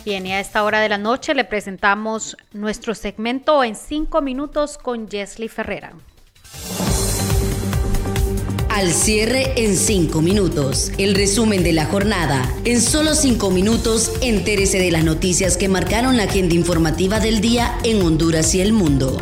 Bien, y a esta hora de la noche le presentamos nuestro segmento en 5 minutos con Jesly Ferreira. Al cierre en 5 minutos. El resumen de la jornada. En solo 5 minutos, entérese de las noticias que marcaron la agenda informativa del día en Honduras y el mundo.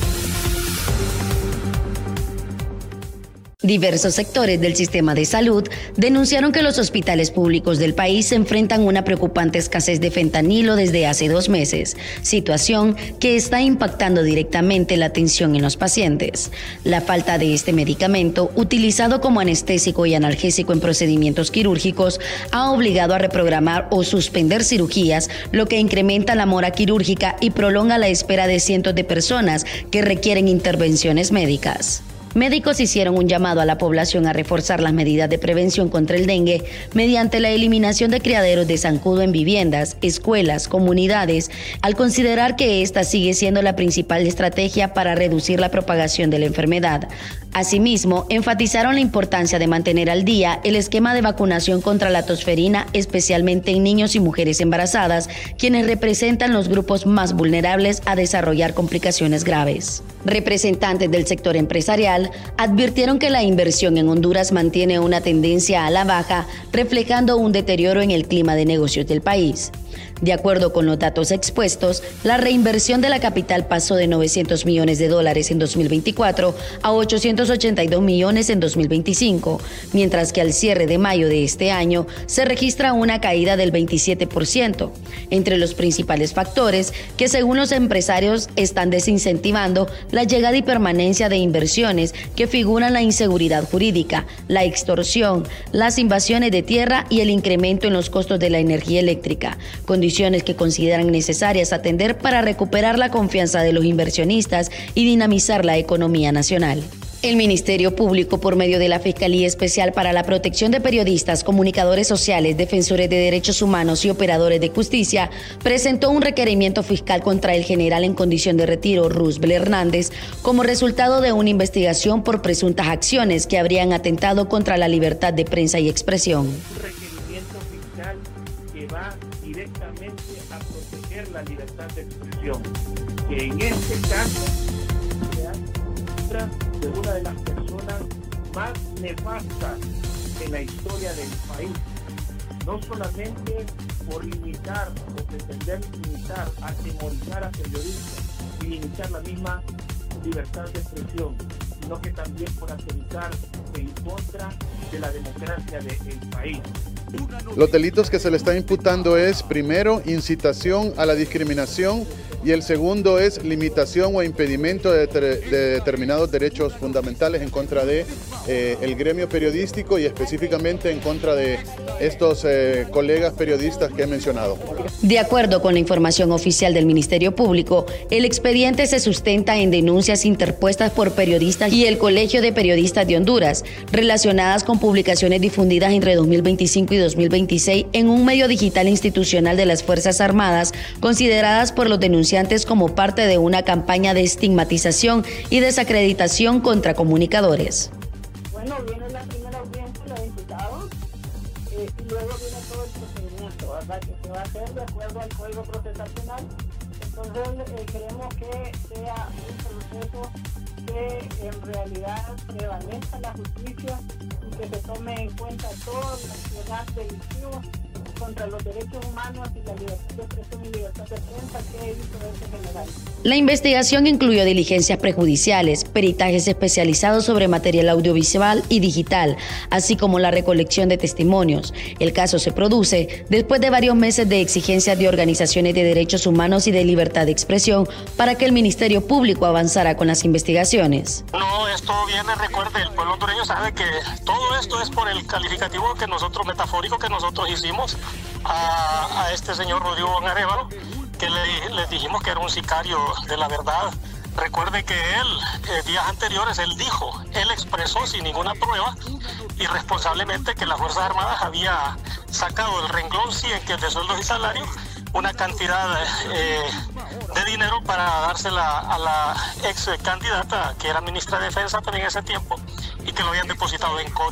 Diversos sectores del sistema de salud denunciaron que los hospitales públicos del país se enfrentan a una preocupante escasez de fentanilo desde hace 2 meses, situación que está impactando directamente la atención en los pacientes. La falta de este medicamento, utilizado como anestésico y analgésico en procedimientos quirúrgicos, ha obligado a reprogramar o suspender cirugías, lo que incrementa la mora quirúrgica y prolonga la espera de cientos de personas que requieren intervenciones médicas. Médicos hicieron un llamado a la población a reforzar las medidas de prevención contra el dengue mediante la eliminación de criaderos de zancudo en viviendas, escuelas, comunidades, al considerar que esta sigue siendo la principal estrategia para reducir la propagación de la enfermedad. Asimismo, enfatizaron la importancia de mantener al día el esquema de vacunación contra la tosferina, especialmente en niños y mujeres embarazadas, quienes representan los grupos más vulnerables a desarrollar complicaciones graves. Representantes del sector empresarial advirtieron que la inversión en Honduras mantiene una tendencia a la baja, reflejando un deterioro en el clima de negocios del país. De acuerdo con los datos expuestos, la reinversión de la capital pasó de $900 millones en 2024 a 882 millones en 2025, mientras que al cierre de mayo de este año se registra una caída del 27%, entre los principales factores que según los empresarios están desincentivando la llegada y permanencia de inversiones que figuran la inseguridad jurídica, la extorsión, las invasiones de tierra y el incremento en los costos de la energía eléctrica, condiciones que consideran necesarias atender para recuperar la confianza de los inversionistas y dinamizar la economía nacional. El Ministerio Público, por medio de la Fiscalía Especial para la Protección de Periodistas, Comunicadores Sociales, Defensores de Derechos Humanos y Operadores de Justicia, presentó un requerimiento fiscal contra el general en condición de retiro, Roosevelt Hernández, como resultado de una investigación por presuntas acciones que habrían atentado contra la libertad de prensa y expresión. Un requerimiento fiscal que va directamente a proteger la libertad de expresión, que en este caso se trata de una de las personas más nefastas en la historia del país, no solamente por limitar o pretender limitar, atemorizar a periodistas y limitar la misma libertad de expresión, sino que también por atentar en contra de la democracia del país. Los delitos que se le está imputando es, primero, incitación a la discriminación y el segundo es limitación o impedimento de determinados derechos fundamentales en contra de el gremio periodístico y específicamente en contra de estos colegas periodistas que he mencionado. De acuerdo con la información oficial del Ministerio Público, el expediente se sustenta en denuncias interpuestas por periodistas y el Colegio de Periodistas de Honduras, relacionadas con publicaciones difundidas entre 2025 y 2026 en un medio digital institucional de las Fuerzas Armadas, consideradas por los denunciantes como parte de una campaña de estigmatización y desacreditación contra comunicadores. Bueno, viene la primera audiencia de los diputados y luego viene todo el procedimiento, ¿verdad? Que se va a hacer de acuerdo al Código Procesal Penal. Entonces, queremos que sea un proceso que en realidad prevalezca la justicia y que se tome en cuenta todo el accionar delictivo contra los derechos humanos y la libertad de expresión y libertad de prensa que hizo este general. La investigación incluyó diligencias prejudiciales, peritajes especializados sobre material audiovisual y digital, así como la recolección de testimonios. El caso se produce después de varios meses de exigencias de organizaciones de derechos humanos y de libertad de expresión para que el Ministerio Público avanzara con las investigaciones. No, esto viene, recuerde, el pueblo hondureño sabe que todo esto es por el calificativo metafórico que nosotros hicimos a este señor Rodrigo Von Arévalo, que les dijimos que era un sicario de la verdad. Recuerde que él, días anteriores, él expresó sin ninguna prueba, irresponsablemente, que las Fuerzas Armadas había sacado del renglón 100, que es de sueldos y salarios, una cantidad de dinero para dársela a la ex candidata, que era ministra de Defensa también en ese tiempo, y que lo habían depositado en